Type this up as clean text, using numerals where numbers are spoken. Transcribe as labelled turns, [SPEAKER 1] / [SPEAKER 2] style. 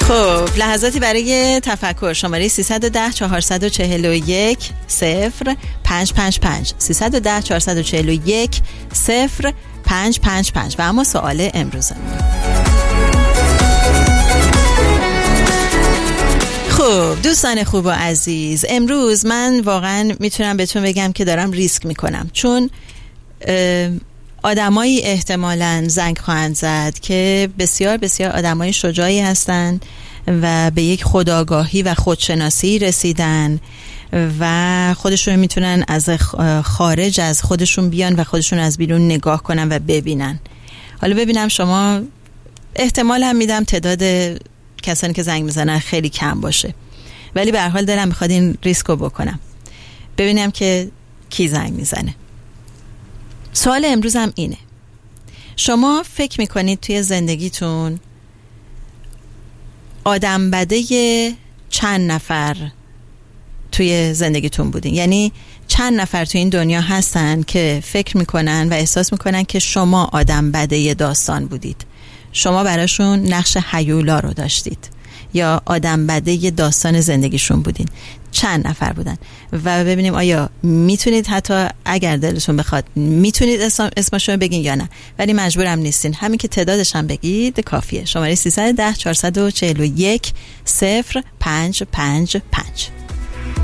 [SPEAKER 1] خب لحظاتی برای تفکر. شماره 310 441 0555 310 441 0555 و اما سوال امروزمون. خب دوستان خوب و عزیز، امروز من واقعا میتونم بهتون بگم که دارم ریسک میکنم، چون آدمایی احتمالاً زنگ خواهند زد که بسیار بسیار آدمای شجاعی هستند و به یک خودآگاهی و خودشناسی رسیدن و خودشون میتونن از خارج از خودشون بیان و خودشون از بیرون نگاه کنن و ببینن. حالا ببینم شما، احتمال هم میدم تعداد کسانی که زنگ میزنن خیلی کم باشه، ولی به هر حال دلم میخواد این ریسکو بکنم، ببینم که کی زنگ میزنه. سوال امروزم اینه: شما فکر میکنید توی زندگیتون آدم بده چند نفر توی زندگیتون بودین؟ یعنی چند نفر توی این دنیا هستن که فکر میکنن و احساس میکنن که شما آدم بده داستان بودید، شما براشون نقش هیولا رو داشتید یا آدم بده داستان زندگیشون بودین؟ چند نفر بودن؟ و ببینیم آیا میتونید، حتی اگر دلتون بخواد میتونید اسمشون بگین یا نه، ولی مجبورم نیستین، همین که تعدادش هم بگید کافیه. شماره 310 441 0555.